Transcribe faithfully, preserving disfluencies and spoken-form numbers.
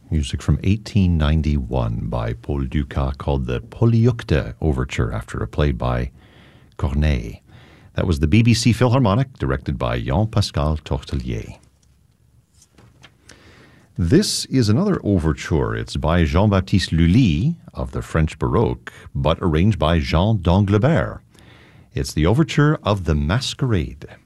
Music from eighteen ninety-one by Paul Dukas called the Polyeucte Overture after a play by Corneille. That was the B B C Philharmonic, directed by Jean-Pascal Tortelier. This is another overture. It's by Jean-Baptiste Lully of the French Baroque, but arranged by Jean d'Anglebert. It's the overture of The Masquerade.